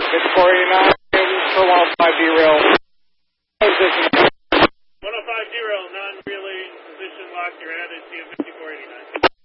5489 for 105 derail. Position. 105 derail, non-relay, position lock, you're at it, CM 5489.